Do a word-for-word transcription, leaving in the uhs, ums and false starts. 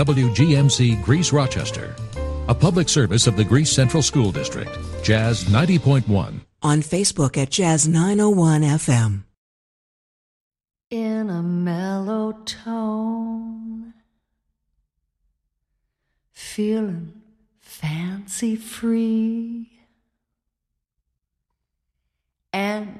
W G M C Greece Rochester. A public service of the Greece Central School District. Jazz ninety point one. On Facebook at Jazz nine oh one F M. In a mellow tone, feeling fancy free, and